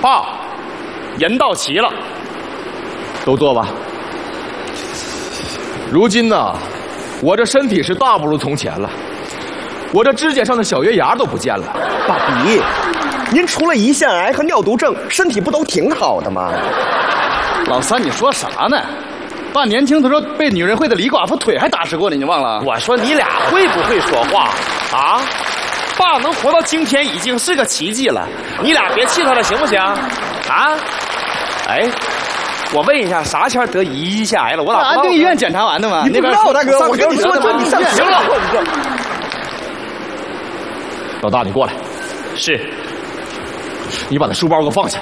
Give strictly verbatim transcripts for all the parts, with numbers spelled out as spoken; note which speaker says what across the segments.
Speaker 1: 爸，人到齐了，
Speaker 2: 都坐吧。如今呢，我这身体是大不如从前了，我这指甲上的小月牙都不见了。
Speaker 3: 爸比，您除了胰腺癌和尿毒症，身体不都挺好的吗？
Speaker 1: 老三，你说啥呢？爸年轻的时候被女人会的李寡妇腿还打折过呢，你忘了？
Speaker 4: 我说你俩会不会说话啊？爸能活到今天已经是个奇迹了，你俩别气他了，行不行？啊？哎，我问一下，啥前得胰腺癌了？我咋不知道？
Speaker 1: 安定医院检查完的吗？
Speaker 3: 你不知道，大哥，我跟你说，就你上
Speaker 2: 行了。老大，你过来。
Speaker 4: 是。
Speaker 2: 你把那书包给我放下。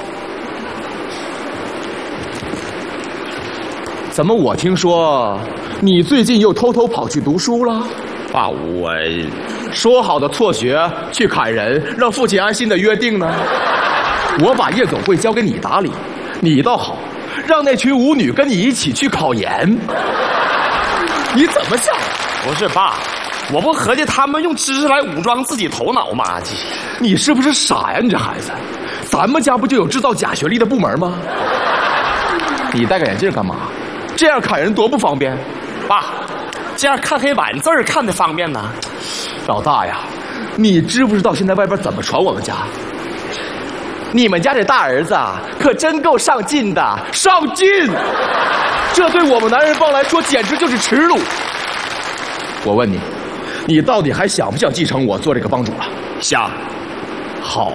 Speaker 2: 怎么我听说你最近又偷偷跑去读书了？
Speaker 4: 爸，我
Speaker 2: 说好的辍学去砍人，让父亲安心的约定呢？我把夜总会交给你打理，你倒好，让那群舞女跟你一起去考研。你怎么想？
Speaker 4: 不是爸，我不合计他们用知识来武装自己头脑吗？
Speaker 2: 你是不是傻呀？你这孩子，咱们家不就有制造假学历的部门吗？你戴个眼镜干嘛？这样砍人多不方便。
Speaker 4: 爸，这样看黑板字儿看得方便呢。
Speaker 2: 老大呀，你知不知道现在外边怎么传我们家？你们家这大儿子啊，可真够上进的，上进！这对我们男人帮来说，简直就是耻辱。我问你，你到底还想不想继承我做这个帮主了？
Speaker 4: 想。
Speaker 2: 好，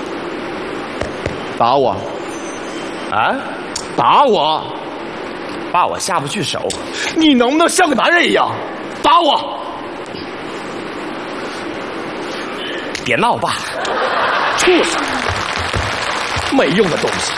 Speaker 2: 打我！
Speaker 4: 啊，
Speaker 2: 打我！
Speaker 4: 爸，我下不去手。
Speaker 2: 你能不能像个男人一样打我？
Speaker 4: 别闹，爸！
Speaker 2: 畜生！没用的东西！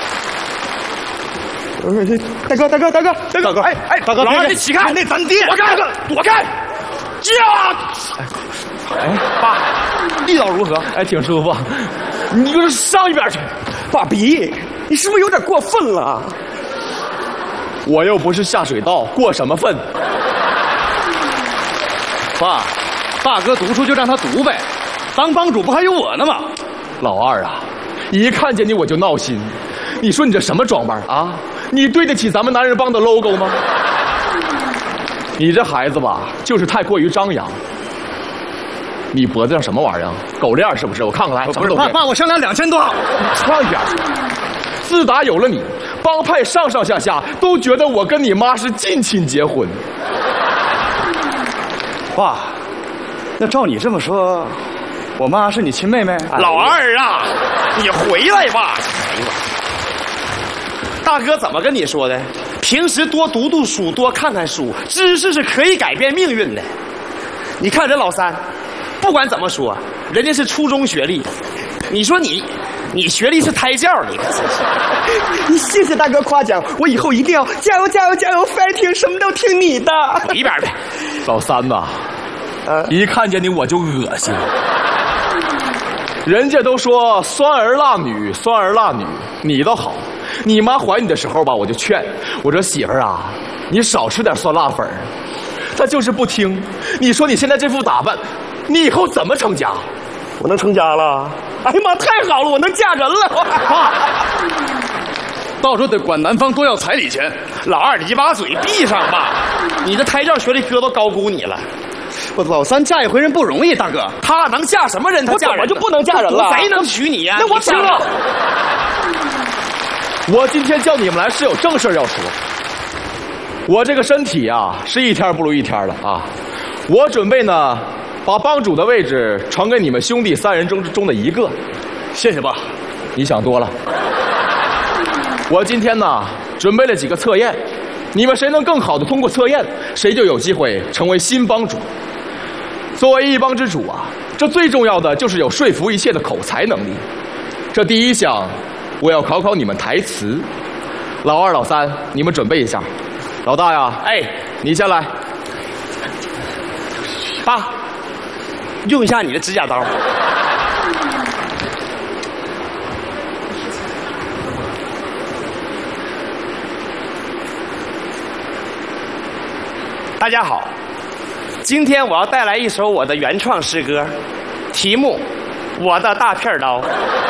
Speaker 3: 大哥，大哥，大哥，大哥！哎哎，大哥，
Speaker 4: 老二，你起开！
Speaker 3: 那咱爹！
Speaker 4: 躲开！躲开！呀！
Speaker 2: 哎，
Speaker 4: 爸，力道如何？
Speaker 2: 哎，挺舒服。你给我上一边去！
Speaker 3: 爸比，你是不是有点过分了？
Speaker 2: 我又不是下水道，过什么分？
Speaker 1: 爸，大哥读书就让他读呗，当帮主不还有我呢吗？
Speaker 2: 老二啊，一看见你我就闹心。你说你这什么装扮啊？你对得起咱们男人帮的 logo 吗？你这孩子吧，就是太过于张扬。你脖子上什么玩意儿？狗链是不是？我看看来，
Speaker 1: 不是爸，爸，我商量两千多。
Speaker 2: 上一边去！自打有了你，帮派上上下下都觉得我跟你妈是近亲结婚。
Speaker 1: 爸，那照你这么说，我妈是你亲妹妹？
Speaker 4: 老二啊，你回来吧！哎呦，大哥怎么跟你说的？平时多读读书，多看看书，知识是可以改变命运的。你看人老三，不管怎么说，人家是初中学历，你说你，你学历是胎教，你可真是。
Speaker 3: 你谢谢大哥夸奖，我以后一定要加油加油加油 fighting， 什么都听你的。
Speaker 4: 一边呗。
Speaker 2: 老三呐，呃，一看见你我就恶心。人家都说酸儿辣女，酸儿辣女，你倒好，你妈怀你的时候吧，我就劝我说媳妇儿啊，你少吃点酸辣粉儿。她就是不听。你说你现在这副打扮，你以后怎么成家？
Speaker 3: 我能成家了？哎呀妈，太好了，我能嫁人了！
Speaker 1: 爸，到时候得管男方多要彩礼钱。
Speaker 4: 老二，你把嘴闭上吧！你这胎教学历哥都高估你了。
Speaker 1: 我老三嫁一回人不容易，大哥。
Speaker 4: 他能嫁什么人？他嫁人
Speaker 3: 我就不能嫁人了？
Speaker 4: 谁能娶你呀？
Speaker 3: 那我
Speaker 2: 行了。我今天叫你们来是有正事要说。我这个身体啊，是一天不如一天了啊！我准备呢，把帮主的位置传给你们兄弟三人中中的一个。
Speaker 1: 谢谢爸。
Speaker 2: 你想多了。我今天呢，准备了几个测验，你们谁能更好的通过测验，谁就有机会成为新帮主。作为一帮之主啊，这最重要的就是有说服一切的口才能力。这第一项，我要考考你们台词。老二、老三，你们准备一下。老大呀，
Speaker 4: 哎，
Speaker 2: 你先来。
Speaker 4: 爸，用一下你的指甲刀。大家好，今天我要带来一首我的原创诗歌，题目《我的大片刀》。